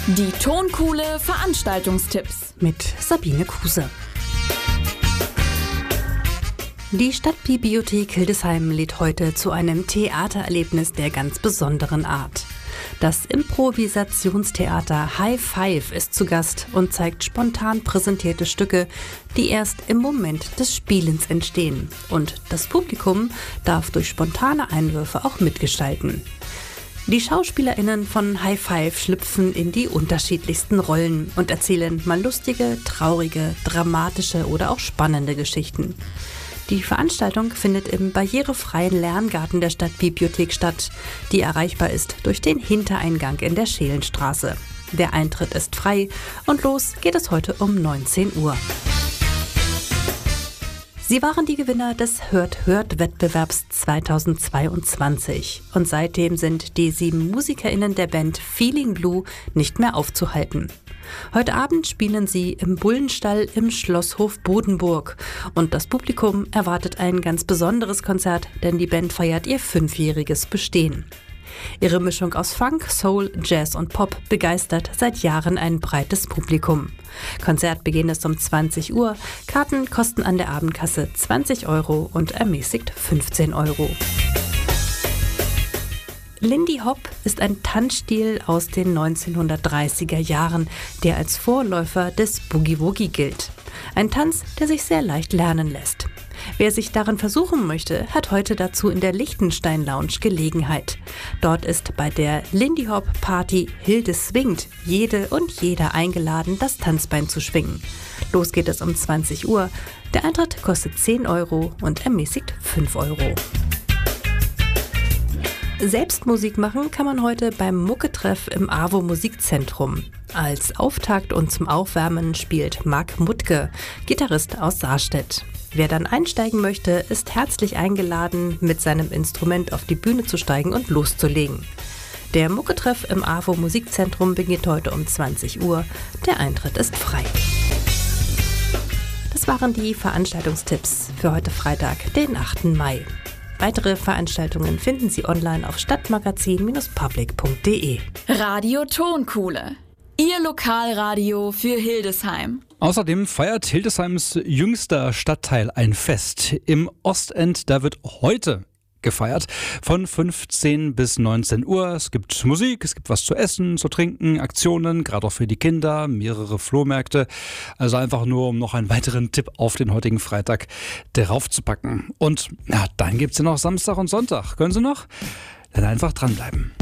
Die Tonkuhle Veranstaltungstipps mit Sabine Kuse. Die Stadtbibliothek Hildesheim lädt heute zu einem Theatererlebnis der ganz besonderen Art. Das Improvisationstheater High Five ist zu Gast und zeigt spontan präsentierte Stücke, die erst im Moment des Spielens entstehen. Und das Publikum darf durch spontane Einwürfe auch mitgestalten. Die SchauspielerInnen von High Five schlüpfen in die unterschiedlichsten Rollen und erzählen mal lustige, traurige, dramatische oder auch spannende Geschichten. Die Veranstaltung findet im barrierefreien Lerngarten der Stadtbibliothek statt, die erreichbar ist durch den Hintereingang in der Scheelenstraße. Der Eintritt ist frei und los geht es heute um 19 Uhr. Sie waren die Gewinner des Hört-Hört-Wettbewerbs 2022 und seitdem sind die 7 MusikerInnen der Band Feeling Blue nicht mehr aufzuhalten. Heute Abend spielen sie im Bullenstall im Schlosshof Bodenburg und das Publikum erwartet ein ganz besonderes Konzert, denn die Band feiert ihr 5-jähriges Bestehen. Ihre Mischung aus Funk, Soul, Jazz und Pop begeistert seit Jahren ein breites Publikum. Konzertbeginn ist um 20 Uhr, Karten kosten an der Abendkasse 20 € und ermäßigt 15 €. Lindy Hop ist ein Tanzstil aus den 1930er Jahren, der als Vorläufer des Boogie Woogie gilt. Ein Tanz, der sich sehr leicht lernen lässt. Wer sich darin versuchen möchte, hat heute dazu in der Lichtenstein Lounge Gelegenheit. Dort ist bei der Lindy Hop Party Hilde swingt jede und jeder eingeladen, das Tanzbein zu schwingen. Los geht es um 20 Uhr. Der Eintritt kostet 10 € und ermäßigt 5 €. Selbst Musik machen kann man heute beim Mucketreff im AWO Musikzentrum. Als Auftakt und zum Aufwärmen spielt Marc Muttke, Gitarrist aus Saarstedt. Wer dann einsteigen möchte, ist herzlich eingeladen, mit seinem Instrument auf die Bühne zu steigen und loszulegen. Der Mucketreff im AWO Musikzentrum beginnt heute um 20 Uhr. Der Eintritt ist frei. Das waren die Veranstaltungstipps für heute Freitag, den 8. Mai. Weitere Veranstaltungen finden Sie online auf stadtmagazin-public.de. Radio Tonkuhle, Ihr Lokalradio für Hildesheim. Außerdem feiert Hildesheims jüngster Stadtteil ein Fest. Im Ostend, da wird heute gefeiert, von 15 bis 19 Uhr. Es gibt Musik, es gibt was zu essen, zu trinken, Aktionen, gerade auch für die Kinder, mehrere Flohmärkte. Also einfach nur, um noch einen weiteren Tipp auf den heutigen Freitag darauf zu packen. Und dann gibt es ja noch Samstag und Sonntag. Können Sie noch? Dann einfach dranbleiben.